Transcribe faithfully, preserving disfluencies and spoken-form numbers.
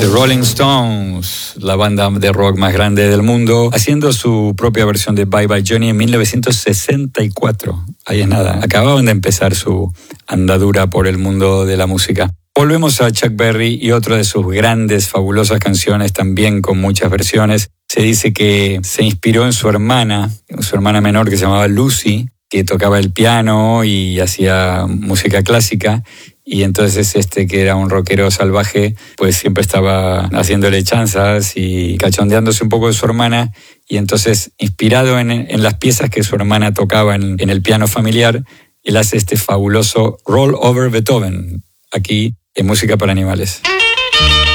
The Rolling Stones, la banda de rock más grande del mundo, haciendo su propia versión de Bye Bye Johnny en mil novecientos sesenta y cuatro. Ahí es nada, acababan de empezar su andadura por el mundo de la música. Volvemos a Chuck Berry y otra de sus grandes, fabulosas canciones, también con muchas versiones. Se dice que se inspiró en su hermana, su hermana menor que se llamaba Lucy, que tocaba el piano y hacía música clásica. Y entonces este, que era un rockero salvaje, pues siempre estaba haciéndole chanzas y cachondeándose un poco de su hermana. Y entonces, inspirado en, en las piezas que su hermana tocaba en, en el piano familiar, él hace este fabuloso Roll Over Beethoven, aquí en Música para Animales.